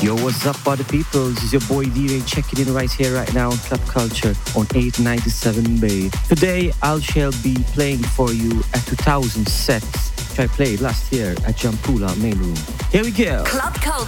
Yo, what's up, party people? This is your boy DJ checking in right here, right now on Club Culture on 897 Bay. Today, I shall be playing for you a 2000 set which I played last year at Jampula main room. Here we go. Club Culture.